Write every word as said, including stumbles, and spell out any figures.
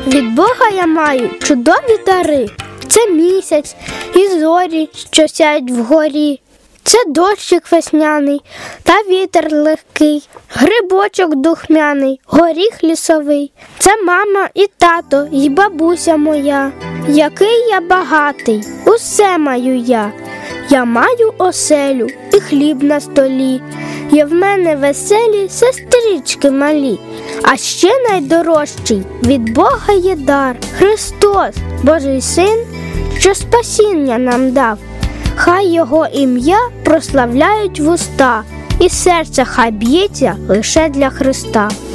Від Бога я маю чудові дари. Це місяць і зорі, що сяють вгорі. Це дощик весняний та вітер легкий, грибочок духмяний, горіх лісовий. Це мама і тато, і бабуся моя. Який я багатий, усе маю я. Я маю оселю і хліб на столі. Є в мене веселі сестрички малі. А ще найдорожчий від Бога є дар – Христос, Божий Син, що спасіння нам дав. Хай Його ім'я прославляють вуста, і серце хай б'ється лише для Христа.